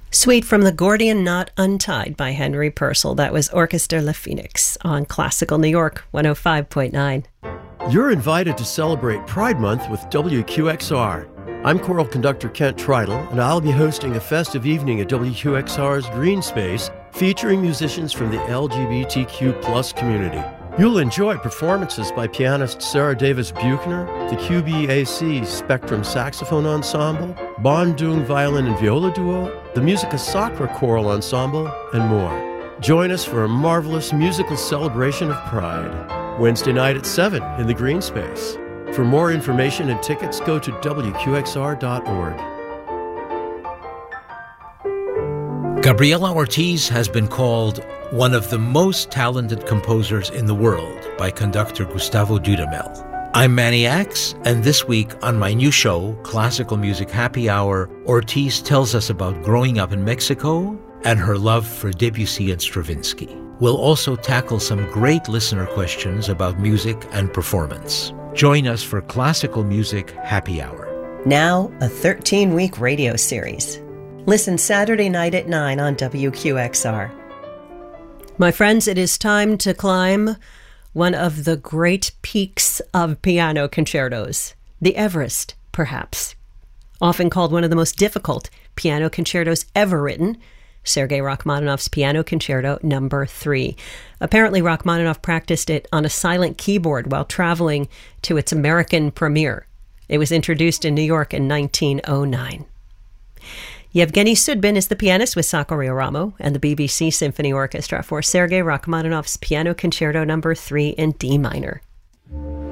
Suite from the Gordian Knot Untied by Henry Purcell. That was Orchestre La Phoenix on Classical New York 105.9. You're invited to celebrate Pride Month with WQXR. I'm choral conductor Kent Tridle, and I'll be hosting a festive evening at WQXR's Green Space featuring musicians from the LGBTQ+ community. You'll enjoy performances by pianist Sarah Davis Buchner, the QBAC Spectrum Saxophone Ensemble, Bandung Violin and Viola Duo, the Musica Sacra Choral Ensemble, and more. Join us for a marvelous musical celebration of Pride. Wednesday night at 7 in the Green Space. For more information and tickets, go to WQXR.org. Gabriela Ortiz has been called one of the most talented composers in the world by conductor Gustavo Dudamel. I'm Manny Axe, and this week on my new show, Classical Music Happy Hour, Ortiz tells us about growing up in Mexico and her love for Debussy and Stravinsky. We'll also tackle some great listener questions about music and performance. Join us for Classical Music Happy Hour. Now, a 13-week radio series. Listen Saturday night at 9 on WQXR. My friends, it is time to climb one of the great peaks of piano concertos, the Everest, perhaps. Often called one of the most difficult piano concertos ever written, Sergei Rachmaninoff's Piano Concerto No. 3. Apparently, Rachmaninoff practiced it on a silent keyboard while traveling to its American premiere. It was introduced in New York in 1909. Yevgeny Sudbin is the pianist with Sacco Ramo and the BBC Symphony Orchestra for Sergei Rachmaninoff's Piano Concerto No. 3 in D minor.